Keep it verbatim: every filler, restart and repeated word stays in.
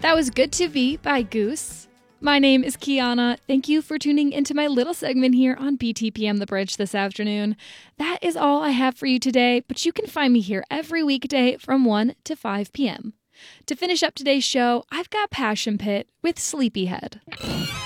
That was Good to Be by Goose. My name is Kiana. Thank you for tuning into my little segment here on B T P M The Bridge this afternoon. That is all I have for you today, but you can find me here every weekday from one to five p.m. To finish up today's show, I've got Passion Pit with Sleepyhead.